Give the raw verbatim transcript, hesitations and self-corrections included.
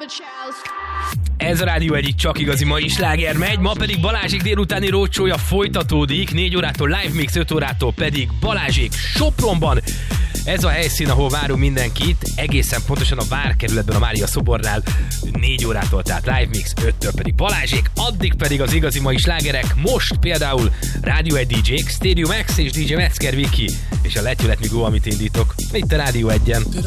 Ez a Rádió egyik csak igazi mai sláger megy, ma pedig Balázsék délutáni roadshow-ja folytatódik, négy órától live mix, öt órától pedig Balázsék Sopronban. Ez a helyszín, ahol várunk mindenkit, egészen pontosan a Várkerületben, a Mária szobornál, négy órától, tehát live mix, öttől pedig Balázsék, addig pedig az igazi mai slágerek, most például Rádió egy dé jék, Stereo Max és dé jé Metzger Viki, és a Let You Let Me Go, amit indítok, itt a Rádió egyen.